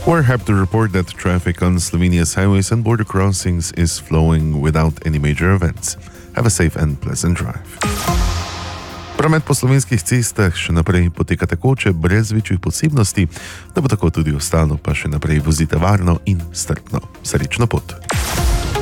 We're happy to report that traffic on Slovenia's highways and border crossings is flowing without any major events. Have a safe and pleasant drive. Promet po slovenskih cestah še naprej poteka tekoče, brez večjih posebnosti, da bo tako tudi ostalo, pa še naprej vozite varno in strpno. Srečno pot!